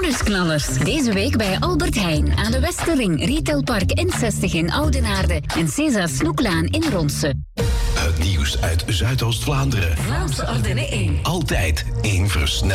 Nieuwsknallers. Deze week bij Albert Heijn aan de Westerring, Retailpark N60 in Oudenaarde en Cesa Snoeklaan in Ronsen. Het nieuws uit Zuidoost-Vlaanderen. Vlaamse Ardennen 1. Altijd in versnelling.